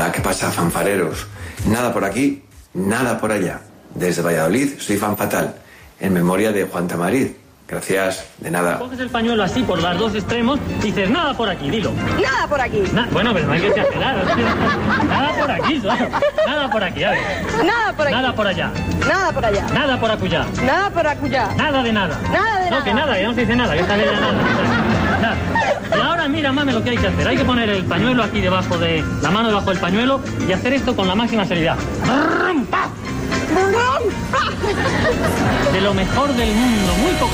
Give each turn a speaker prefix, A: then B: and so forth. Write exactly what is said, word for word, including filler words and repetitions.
A: Hola, ¿qué pasa, fanfareros? Nada por aquí, nada por allá. Desde Valladolid soy fan fatal, en memoria de Juan Tamariz. Gracias, de nada.
B: Coges el pañuelo así por los dos extremos y dices, nada por aquí, dilo.
C: Nada por aquí.
B: Na bueno, pero no hay que exagerar. Nada por aquí, claro. Nada por aquí, a ver.
C: Nada por aquí.
B: Nada por allá.
C: Nada por allá.
B: Nada por acullá.
C: Nada por acullá.
B: Nada de nada.
C: Nada de
B: no,
C: nada.
B: que nada, que no se dice nada, que esta ley de nada. Nada. Y ahora mira, mame, lo que hay que hacer. Hay que poner el pañuelo aquí debajo de... la mano debajo del pañuelo y hacer esto con la máxima seriedad. De lo mejor del mundo, muy poca